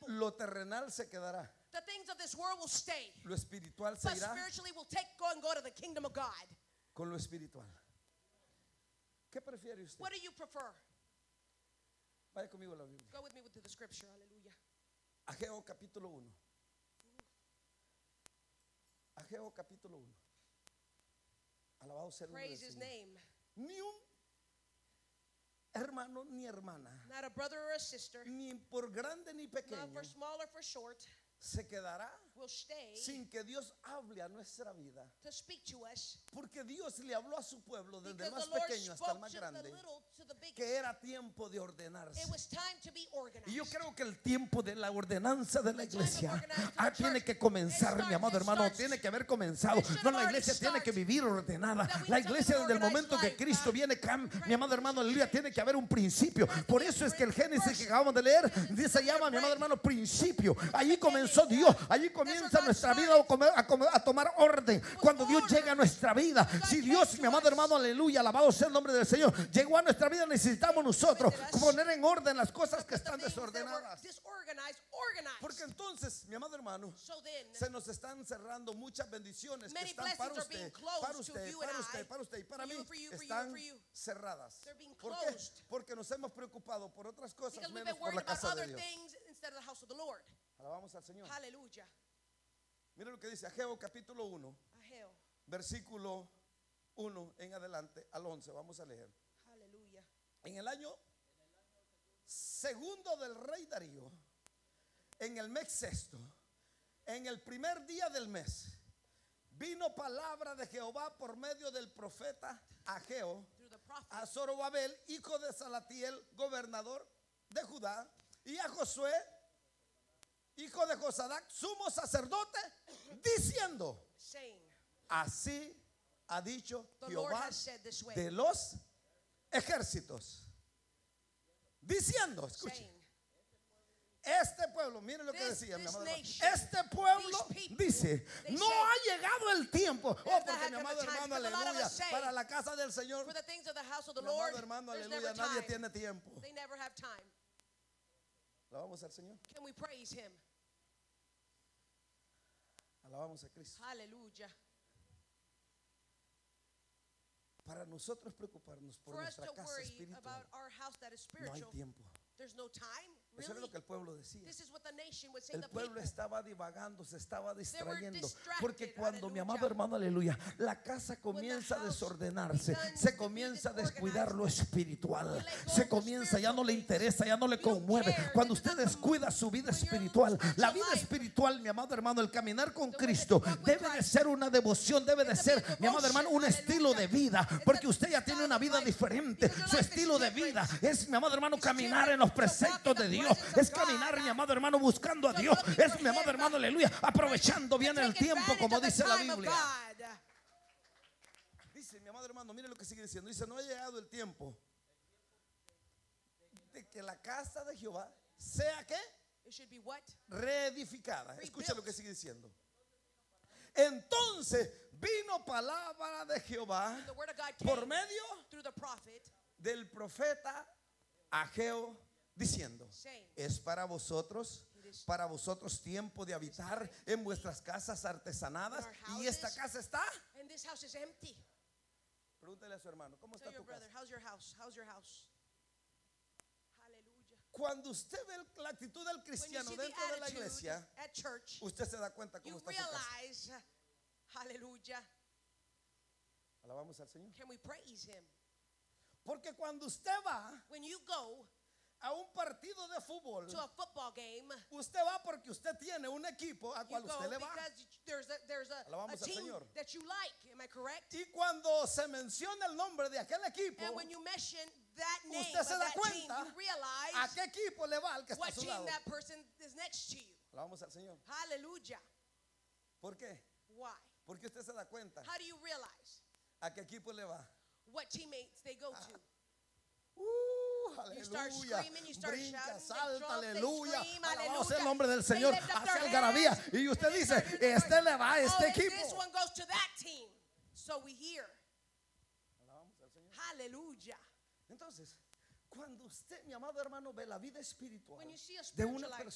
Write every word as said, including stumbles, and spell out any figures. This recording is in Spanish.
Lo terrenal se quedará. The things of this world will stay. Lo espiritual se But irá spiritually will take go and go to the kingdom of God. con lo espiritual. ¿Qué prefiere usted? What do you prefer? Vaya conmigo a la Biblia. Go with me to the scripture. Hallelujah. Ageo capítulo uno. Ageo capítulo uno. Alabado sea el nombre del Praise his Señor. name. Ni un hermano ni hermana, Not a brother or a sister, ni por grande ni not pequeño, for small or for short, se quedará will stay sin que Dios hable a nuestra vida. to speak to us. Porque Dios le habló a su pueblo desde el Because más the Lord pequeño hasta el spoke más to the grande little to the big. que era tiempo de ordenarse. It was time to be organized. Y yo creo que el tiempo de la ordenanza de la The time of iglesia organizing ah, the tiene church, que comenzar, it mi amado starts, it hermano, starts. tiene que haber comenzado. It should No, have la already iglesia tiene que started. vivir ordenada. That we La need to iglesia live an desde el momento organized que life. Cristo viene, cam- Christ mi amado hermano, is aleluya, tiene que haber un principio. Por eso es que el Génesis que acabamos de leer se llama, mi amado hermano, principio. Allí comenzó Dios, allí comienza nuestra vida a, comer- a comer- a tomar orden. Cuando Dios llega a nuestra vida, si Dios, mi amado hermano, aleluya, alabado sea el nombre del Señor, llegó a nuestra vida, necesitamos nosotros poner en orden las cosas que están The things that were desordenadas. disorganized, organized. Porque entonces, mi amado hermano, So then, se nos están cerrando muchas bendiciones que Many están para blessings are being usted, closed para to usted, you and para I, usted, para usted y para for mí, you, for you, for you, están for you. cerradas. They're being ¿Por qué? closed. Porque nos hemos preocupado por otras cosas because we've menos been por worried la about casa de other Dios. things instead of the house of the Lord. Alabamos al Señor. Hallelujah. Mira lo que dice Ageo capítulo uno, Ahel. versículo uno en adelante al once. Vamos a leer. Hallelujah. En el año segundo del rey Darío, en el mes sexto, en el primer día del mes, vino palabra de Jehová por medio del profeta Ageo Through the prophet. a Zorobabel, hijo de Salatiel, gobernador de Judá, y a Josué, hijo de Josadac, sumo sacerdote, diciendo: Saying, así ha dicho the Lord Jehová has said this way. de los ejércitos. Diciendo, escuche, Saying, este pueblo, miren lo que This- decía mi this amado hermano. nation, Este pueblo these people, dice: they no say, ha llegado el tiempo. Oh, There's not porque had mi come amado a time, hermano, because a lot of aleluya, us say, para la casa del Señor, for the things of the house of the mi Lord, amado hermano, there's aleluya, never nadie time. tiene tiempo. They never have time. Alabamos al Señor, Can we praise him? alabamos a Cristo. Hallelujah. Para nosotros preocuparnos por For us nuestra to casa worry espiritual, about our house that is no hay spiritual, tiempo. there's no time. Eso es Really? lo que el pueblo decía. This is what the nation would say. El The pueblo people. estaba divagando, se estaba distrayendo. distracted, Porque cuando mi amado aleluya. hermano, aleluya, la casa comienza a house desordenarse, began se to be comienza a disorganized, descuidar lo espiritual. you let go Se of the comienza, ya no le spiritual interesa, ya no le You don't conmueve. care, Cuando it usted doesn't descuida su vida when you're espiritual, la spiritual vida life, espiritual, mi amado hermano, el caminar con the way that Cristo you walk with debe de Christ, ser una devoción, debe de it's a ser, big mi amado hermano, un devotion, estilo de hallelujah. vida. It's Porque a usted ya tiene style una of vida life. diferente. Because your Su life is estilo de vida different. es, mi amado hermano, It's caminar different. en los It's a walk in preceptos the de Dios. presence of Es God. caminar, mi amado hermano, buscando a You're Dios. looking Es, for mi amado him. hermano, aleluya, aprovechando bien el Take tiempo, advantage como of the dice la time of Biblia. God. Dice mi amado hermano, mire lo que sigue diciendo. Dice: no ha llegado el tiempo de que la casa de Jehová sea que It should be what? reedificada. Rebuilt. Escucha lo que sigue diciendo. Entonces vino palabra de Jehová The word of God por came medio through the prophet, del profeta Ageo diciendo: saying, es para vosotros, para vosotros tiempo de habitar en vuestras casas artesanadas, y esta casa está. and this house is empty. Pregúntale a su hermano: ¿cómo Tell está your tu brother, casa? how's your house? How's your house? Hallelujah. Cuando usted ve la actitud del When you cristiano see the dentro de la attitude iglesia, at church, usted se da cuenta you cómo está su casa. realize, hallelujah, Alabamos al Señor. can we praise him? Porque cuando usted va When you go a un partido de fútbol, to a football game, usted va porque usted tiene un equipo a you cual go usted le va. because there's a, there's a, a Alabamos al team Señor. that you like. Am I correct? Y cuando se menciona el nombre de aquel equipo, And when you mention that name usted of se da that team, cuenta you a realize qué equipo le va al que está a what su team lado. that person is next to you. Alabamos al Señor. Hallelujah. ¿Por qué? Why? Porque usted se da cuenta How do you realize a qué equipo le va. what teammates they go to? Uh, You start aleluya. screaming, you start Brinca, shouting, they salta, jump, they aleluya. scream, Alabado sea el hallelujah. nombre del They Señor. lift up Hacia their algarabía. hands, Y usted and they dice: start doing este le va a este Oh, equipo. this one goes to that team. So we hear. Alabamos al Señor. Hallelujah. Entonces, cuando usted, mi amado hermano, ve la vida espiritual When you see a de spiritual una life